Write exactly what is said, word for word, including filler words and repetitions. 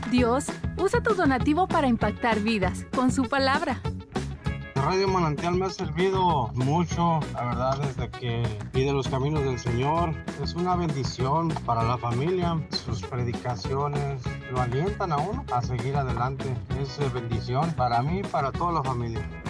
Dios usa tu donativo para impactar vidas con su palabra. Radio Manantial me ha servido mucho, la verdad, desde que pide los caminos del Señor. Es una bendición para la familia. Sus predicaciones lo alientan a uno a seguir adelante. Es bendición para mí y para toda la familia.